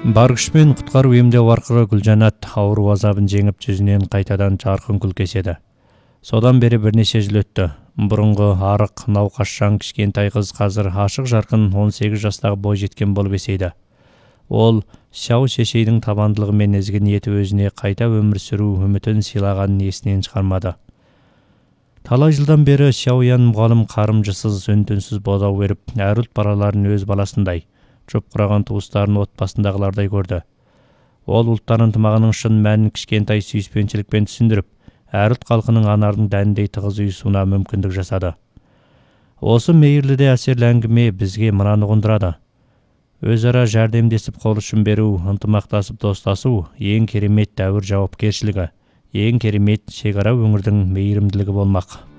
Бар күшпен құтқару емдеу арқылы Гүлжанат ауру азабын жеңіп жүзінен қайтадан жарқын күл кеседі. Содан бері бірнеше жыл өтті. Бұрынғы арық, науқасшаң кішкентай қыз қазір ашық жарқын 18 жастағы бой жеткен болып есейді. Ол Шау шешейдің табандылығы мен ізгі ниеті өзіне қайта өмір сүру үмітін сыйлағанын есінен шығармады. Талай жылдан бері Шауян мұғалім қарымжысыз, үн-түнсіз бозау беріп, әр ұлт балаларын өз баласындай, жұп құраған туыстарын отбасындағылардай көрді. Ол ұлттар ынтымағының шын мәнін кішкентай сүйіспеншілікпен түсіндіріп, әр ұлт халқының анардың дәніндей тығыз ұйысуына мүмкіндік жасады. Осы мейірлі де әсерлі әңгіме бізге мынаны ұғындырады. Өзара жәрдемдесіп қол ұшын беру, ынтымақтасып достасу ең керемет дәуір жауапкершілігі, ең керемет шекара өңірдің мейірімділігі болмақ.